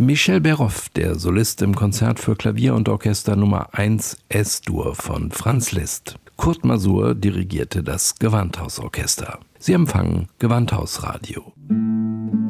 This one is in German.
Michel Béroff, der Solist im Konzert für Klavier und Orchester Nummer 1 S-Dur von Franz Liszt. Kurt Masur dirigierte das Gewandhausorchester. Sie empfangen Gewandhausradio.